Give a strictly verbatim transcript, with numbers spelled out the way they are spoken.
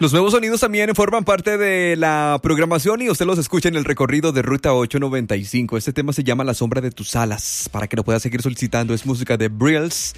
Los nuevos sonidos también forman parte de la programación y usted los escucha en el recorrido de Ruta ocho noventa y cinco. Este tema se llama La sombra de tus alas. Para que lo pueda seguir solicitando, es música de Brills.